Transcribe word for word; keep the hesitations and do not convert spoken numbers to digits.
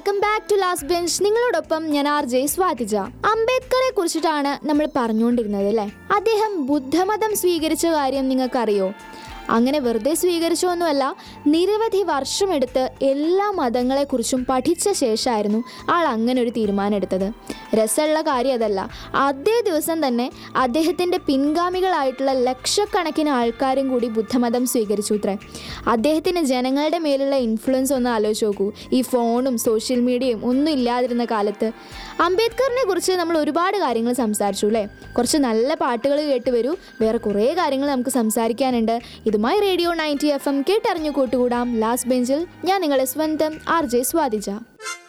Welcome back to last bench. നിങ്ങളോടൊപ്പം ഞാൻ R J Swathija. അംബേദ്കറെ കുറിച്ചിട്ടാണ് നമ്മൾ പറഞ്ഞുകൊണ്ടിരുന്നത് അല്ലേ? അദ്ദേഹം ബുദ്ധമതം സ്വീകരിച്ച കാര്യം നിങ്ങൾക്കറിയോ? അങ്ങനെ വെറുതെ സ്വീകരിച്ചൊന്നുമല്ല, നിരവധി വർഷമെടുത്ത് എല്ലാ മതങ്ങളെക്കുറിച്ചും പഠിച്ച ശേഷമായിരുന്നു ആൾ അങ്ങനെ ഒരു തീരുമാനം എടുത്തത്. രസമുള്ള കാര്യം അതല്ല, അതേ ദിവസം തന്നെ അദ്ദേഹത്തിൻ്റെ പിൻഗാമികളായിട്ടുള്ള ലക്ഷക്കണക്കിന് ആൾക്കാരും കൂടി ബുദ്ധമതം സ്വീകരിച്ചു അത്രേ. അദ്ദേഹത്തിന് ജനങ്ങളുടെ മേലുള്ള ഇൻഫ്ലുവൻസ് ഒന്ന് ആലോചിച്ച് നോക്കൂ. ഈ ഫോണും സോഷ്യൽ മീഡിയയും ഒന്നും ഇല്ലാതിരുന്ന കാലത്ത് അംബേദ്കറിനെ കുറിച്ച് നമ്മൾ ഒരുപാട് കാര്യങ്ങൾ സംസാരിച്ചു അല്ലേ? കുറച്ച് നല്ല പാട്ടുകൾ കേട്ട് വരൂ, വേറെ കുറേ കാര്യങ്ങൾ നമുക്ക് സംസാരിക്കാനുണ്ട്. ഇതുമായി റേഡിയോ നയൻറ്റി എഫ് എം കേട്ടറിഞ്ഞു കൂട്ടുകൂടാം ലാസ്റ്റ് ബെഞ്ചിൽ. ഞാൻ നിങ്ങളെ സ്വന്തം ആർ ജെ സ്വാതിജ.